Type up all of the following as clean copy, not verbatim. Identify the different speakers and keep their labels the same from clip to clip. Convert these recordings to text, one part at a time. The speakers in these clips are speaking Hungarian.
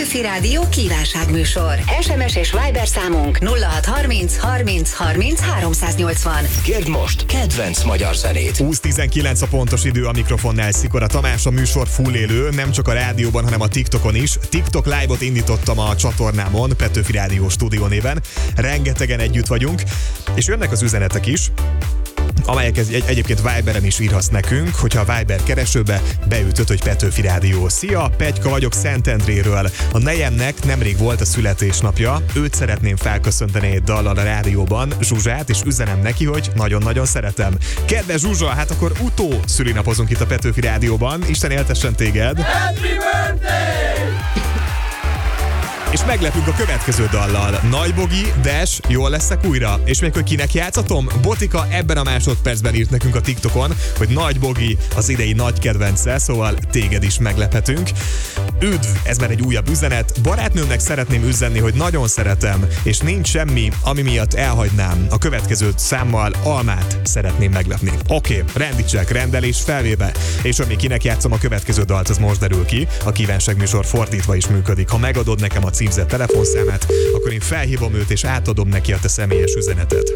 Speaker 1: Petőfi Rádió kívánságműsor. SMS és Viber számunk 0630 30 30 380.
Speaker 2: Kérd most kedvenc magyar zenét.
Speaker 3: 20:19 a pontos idő, a mikrofonnál Szikora Tamás, a műsor full élő, nem csak a rádióban, hanem a TikTokon is. TikTok Live-ot indítottam a csatornámon, Petőfi Rádió Stúdió néven. Rengetegen együtt vagyunk, és jönnek az üzenetek is, amelyeket egyébként Viberen is írhatsz nekünk, hogyha a Viber keresőbe beütöd, hogy Petőfi Rádió. Szia, Pegyka vagyok Szentendréről. A nejemnek nemrég volt a születésnapja, őt szeretném felköszönteni egy dallal a rádióban, Zsuzsát, és üzenem neki, hogy nagyon-nagyon szeretem. Kedves Zsuzsa, hát akkor szülinapozunk itt a Petőfi Rádióban. Isten éltessen téged!
Speaker 4: Happy birthday!
Speaker 3: És meglepünk a következő dallal. Nagy Bogi, Dash, jól leszek újra? És még hogy kinek játszatom? Botika ebben a másodpercben írt nekünk a TikTokon, hogy Nagy Bogi az idei nagy kedvence, szóval téged is meglephetünk. Üdv, ez már egy újabb üzenet. Barátnőmnek szeretném üzenni, hogy nagyon szeretem, és nincs semmi, ami miatt elhagynám. A következő számmal Almát szeretném meglepni. Oké, rendítsek, rendelés felvéve. És hogy még kinek játszom a következő dalt, az most derül ki. A kívánságműsor fordítva is működik. Ha megadod nekem a címzett telefonszámát, akkor én felhívom őt és átadom neki a te személyes üzenetet.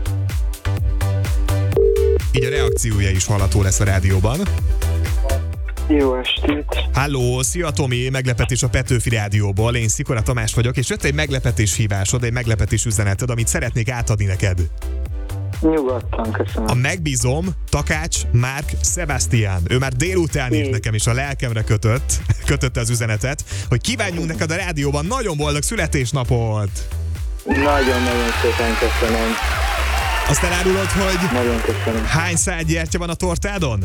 Speaker 3: Így a reakciója is hallható lesz a rádióban.
Speaker 5: Jó estét!
Speaker 3: Halló, szia Tomi, meglepetés a Petőfi Rádióból, én Szikora Tamás vagyok, és jött egy meglepetés hívásod, egy meglepetés üzeneted, amit szeretnék átadni neked.
Speaker 5: Nyugodtan, köszönöm.
Speaker 3: A megbízom Takács Márk Sebastian. Ő már délután írt nekem, és a lelkemre kötötte az üzenetet, hogy kívánjunk neked a rádióban nagyon boldog születésnapot!
Speaker 5: Nagyon-nagyon szépen köszönöm.
Speaker 3: Azt elárulod, hogy
Speaker 5: Nagyon köszönöm.
Speaker 3: hány szád gyertya van a tortádon?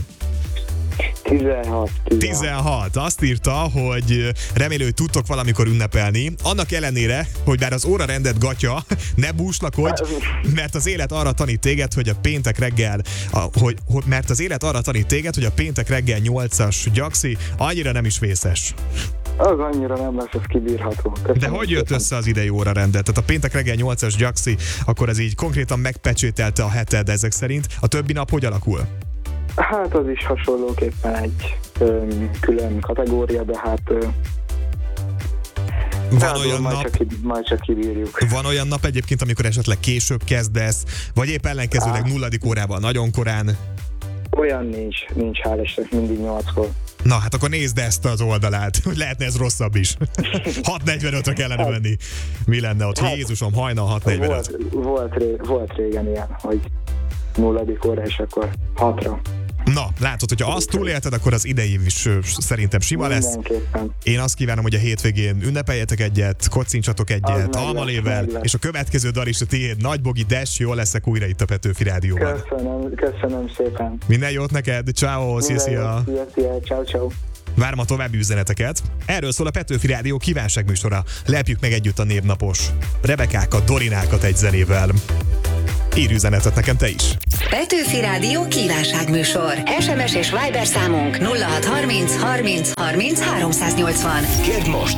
Speaker 3: 16. Azt írta, hogy remélő, hogy tudtok valamikor ünnepelni. Annak ellenére, hogy bár az órarendet gatya, ne búslakodj, mert az élet arra tanít téged, hogy a péntek reggel, mert az élet arra tanít téged, hogy a péntek reggel 8-as gyaxi annyira nem is vészes.
Speaker 5: Az annyira nem lesz, ez kibírható. Köszönöm.
Speaker 3: De hogy jött össze az idei órarendet? Tehát a péntek reggel 8-as gyaxi, akkor ez így konkrétan megpecsételte a heted ezek szerint. A többi nap hogy alakul?
Speaker 5: Hát az is hasonlóképpen egy külön kategória, de hát
Speaker 3: Van olyan nap,
Speaker 5: majd csak kibírjuk.
Speaker 3: van olyan nap egyébként, amikor esetleg később kezdesz, vagy épp ellenkezőleg 0. órával nagyon korán?
Speaker 5: Olyan nincs hál' Istennek, mindig 8-kor.
Speaker 3: Na, hát akkor nézd ezt az oldalát, hogy lehetne ez rosszabb is. 6:45-re kellene menni. Mi lenne ott? Jézusom, hajnal 6:45.
Speaker 5: Volt régen ilyen, hogy 0. óra, és akkor 6-ra.
Speaker 3: Na, látod, hogyha azt túlélted, akkor az idei is szerintem sima lesz.
Speaker 5: Mindenképpen.
Speaker 3: Én azt kívánom, hogy a hétvégén ünnepeljetek egyet, kocincsatok egyet, almalével, és a következő dal is a tiéd, Nagy Bogi, Dash, jól leszek újra itt a Petőfi Rádióban.
Speaker 5: Köszönöm szépen.
Speaker 3: Minden jót neked, ciao, szia.
Speaker 5: Szia, ciao.
Speaker 3: Várom a további üzeneteket. Erről szól a Petőfi Rádió kívánságműsora. Lepjük meg együtt a névnapos Rebekákat, Dorinákat egy zenével. Írj üzenetet nekem te is.
Speaker 1: Petőfi Rádió kívánságműsor. SMS és Viber számunk 0630 30 30 380.
Speaker 2: Kérd most